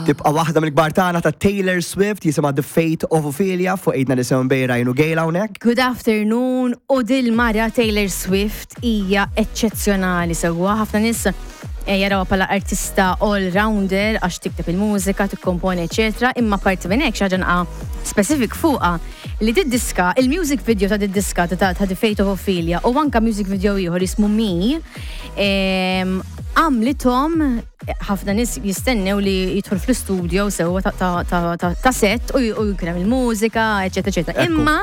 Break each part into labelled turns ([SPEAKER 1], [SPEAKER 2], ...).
[SPEAKER 1] Tibqa' waħda mill-kbar tagħna ta' Taylor Swift jisimha The Fate of Ophelia fuq ejdna nisimgħu bejra jinu gejla hawnhekk.
[SPEAKER 2] Good afternoon, u dil-mara Taylor Swift hija eċċezzjonali sewwa ħafna nies jaraw bħala artista all-rounder għax tikteb il-mużika, tikkomponi, eċetera, imma parti minn hekk xi ħaġa naqa' specific fuqha li tiddiska il-music video ta' diska ta' The Fate of Ophelia u anke music video ieħor ismu Me għamlithom ħafna nies jistennew li jidħol fl-istudio sewwa ta' set u jkun il-mużika, eċetera. Imma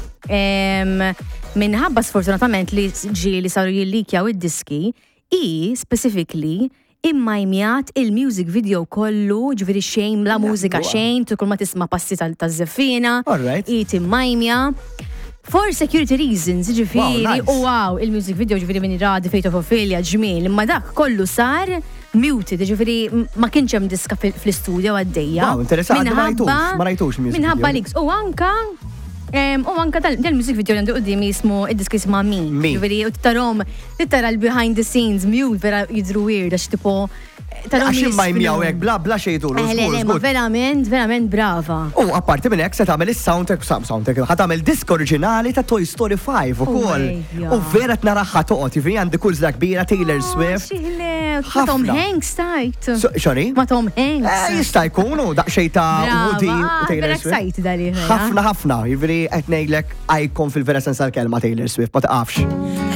[SPEAKER 2] minħabba sfortunatament li ġieli saru jillikjaw id-diski specifically immajmjat il-music video kollu, ġviri xejn, la mużika xejn, tukul ma tisma passi tal-żeffina, immajmja. For security reasons, ġviri, wow, il-music video ġviri minn The Fate of Ophelia ġmil, imma dak kollu sar muted, ġviri ma kienx hemm diska fl-istudio għaddejja.
[SPEAKER 1] Wow, interessanti, ma rajtux il-music video.
[SPEAKER 2] Minħabba liks, u anka dal-music video għandu qudiem jismu id-disk jisma' Me. Ġifieri u tara l-behind the scenes mute vera jidru weird għax tipo
[SPEAKER 1] Għax imma jmjaw hekk bla xejn
[SPEAKER 2] ma verament brava.
[SPEAKER 1] U apparti minn hekk se tagħmel is-soundtrack ħad tagħmel disk oriġinali ta' Toy Story 5 ukoll. U vera tnaraħħa toqgħod, jiġri għandi kużla kbira Taylor Swift.
[SPEAKER 2] Ma Tom Hanks tajt.
[SPEAKER 1] Sorry?
[SPEAKER 2] Ma Tom Hanks.
[SPEAKER 1] Jista' jkun daqsxejn ta' Woody u Taylor Swift. Ħafna, jiġri qed ngħidlek icon fil-vera sens tal-kelma Taylor Swift, ma taqafx.